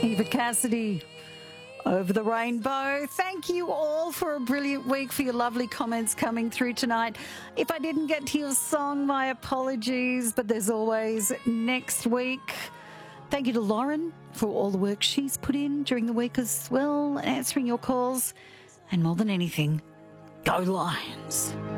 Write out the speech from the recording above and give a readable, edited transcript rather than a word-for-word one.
Eva Cassidy, Over the Rainbow. Thank you all for a brilliant week, for your lovely comments coming through tonight. If I didn't get to your song, my apologies, but there's always next week. Thank you to Lauren for all the work she's put in during the week as well, answering your calls. And more than anything, go Lions.